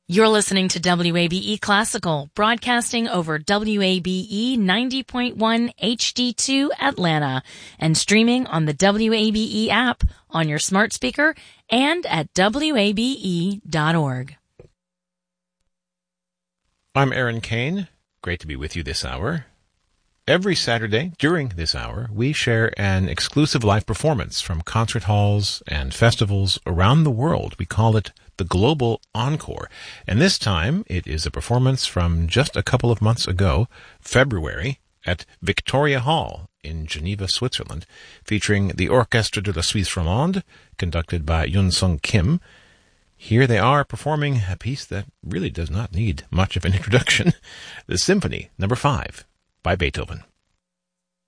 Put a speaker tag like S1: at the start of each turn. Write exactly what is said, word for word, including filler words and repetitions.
S1: You're listening to W A B E Classical, broadcasting over W A B E ninety point one H D two Atlanta and streaming on the W A B E app on your smart speaker and at W A B E dot org.
S2: I'm Aaron Kane. Great to be with you this hour. Every Saturday during this hour, we share an exclusive live performance from concert halls and festivals around the world. We call it the Global Encore. And this time, it is a performance from just a couple of months ago, February, at Victoria Hall in Geneva, Switzerland, featuring the Orchestre de la Suisse Romande, conducted by Yoon Sung Kim. Here they are performing a piece that really does not need much of an introduction, the Symphony Number five by Beethoven.